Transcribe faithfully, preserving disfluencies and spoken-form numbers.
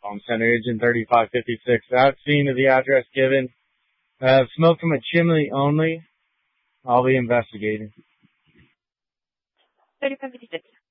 Home Center Agent thirty-five fifty-six. At scene of the address given. Uh, smoke from a chimney only. I'll be investigating. thirty-five fifty-six.